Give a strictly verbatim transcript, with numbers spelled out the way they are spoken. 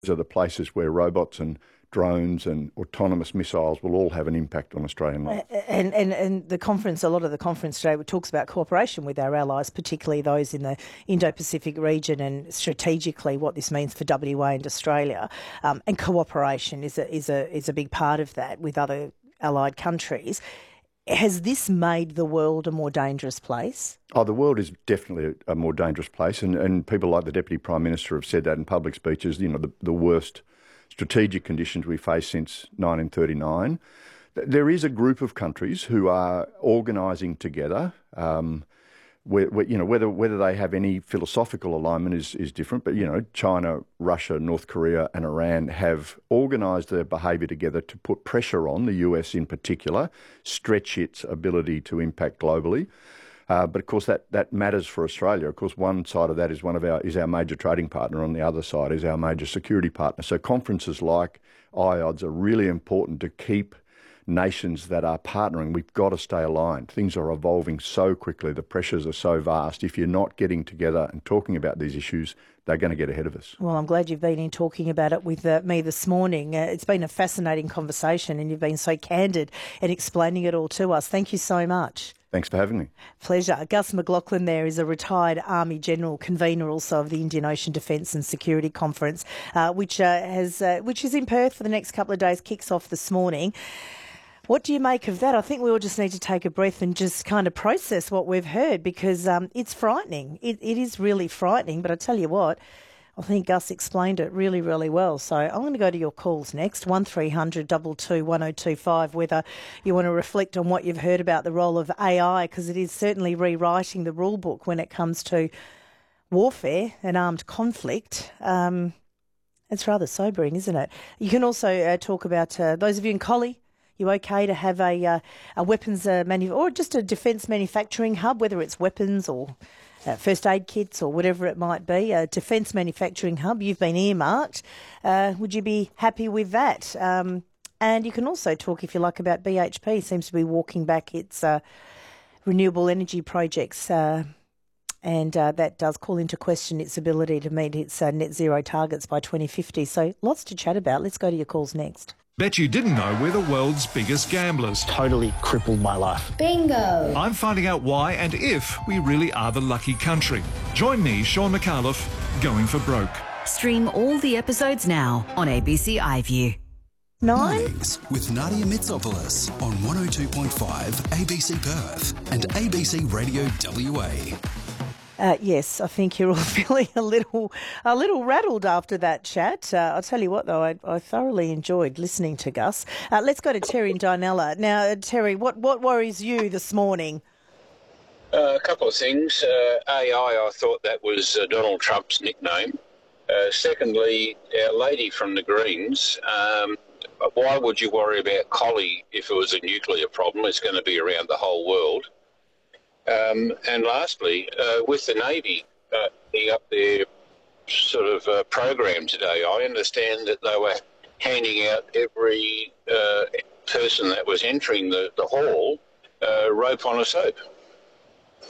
are the places where robots and drones and autonomous missiles will all have an impact on Australian life. And, and, and the conference, a lot of the conference today talks about cooperation with our allies, particularly those in the Indo-Pacific region, and strategically what this means for W A and Australia. Um, and cooperation is a, is a, is a big part of that with other allied countries. Has this made the world a more dangerous place? Oh, the world is definitely a, a more dangerous place, and, and people like the Deputy Prime Minister have said that in public speeches, you know, the, the worst strategic conditions we face since nineteen thirty-nine. There is a group of countries who are organising together. Um, where, where, you know, whether whether they have any philosophical alignment is, is different, but, you know, China, Russia, North Korea and Iran have organised their behaviour together to put pressure on the U S in particular, stretch its ability to impact globally. Uh, but of course, that, that matters for Australia. Of course, one side of that is one of our is our major trading partner. On the other side is our major security partner. So conferences like I O D S are really important to keep nations that are partnering. We've got to stay aligned. Things are evolving so quickly. The pressures are so vast. If you're not getting together and talking about these issues, they're going to get ahead of us. Well, I'm glad you've been in talking about it with uh, me this morning. Uh, it's been a fascinating conversation, and you've been so candid and explaining it all to us. Thank you so much. Thanks for having me. Pleasure. Gus McLaughlin there is a retired Army General, convener also of the Indian Ocean Defence and Security Conference, uh, which uh, has uh, which is in Perth for the next couple of days, kicks off this morning. What do you make of that? I think we all just need to take a breath and just kind of process what we've heard, because um, it's frightening. It, it is really frightening, but I tell you what, I think Gus explained it really, really well. So I'm going to go to your calls next, one three hundred two two one oh two five, whether you want to reflect on what you've heard about the role of A I, because it is certainly rewriting the rule book when it comes to warfare and armed conflict. Um, it's rather sobering, isn't it? You can also uh, talk about uh, those of you in Collie. You okay to have a, uh, a weapons uh, manu- or just a defence manufacturing hub, whether it's weapons or uh, first aid kits or whatever it might be, a defence manufacturing hub. You've been earmarked. Uh, would you be happy with that? Um, and you can also talk, if you like, about B H P. Seems to be walking back its uh, renewable energy projects, uh, and uh, that does call into question its ability to meet its uh, net zero targets by twenty fifty. So lots to chat about. Let's go to your calls next. Bet you didn't know we're the world's biggest gamblers. Totally crippled my life. Bingo! I'm finding out why and if we really are the lucky country. Join me, Sean McAuliffe, Going for Broke. Stream all the episodes now on A B C iView. Nine? Mornings with Nadia Mitsopoulos on one oh two point five A B C Perth and A B C Radio W A. Uh, yes, I think you're all feeling a little a little rattled after that chat. Uh, I'll tell you what, though, I, I thoroughly enjoyed listening to Gus. Uh, let's go to Terry and Dinella. Now, uh, Terry, what, what worries you this morning? Uh, a couple of things. Uh, A I, I thought that was uh, Donald Trump's nickname. Uh, secondly, our lady from the Greens, um, why would you worry about Collie if it was a nuclear problem? It's going to be around the whole world. Um, and lastly, uh, with the Navy uh, being up their sort of uh, program today, I understand that they were handing out every uh, person that was entering the, the hall uh, rope on a soap.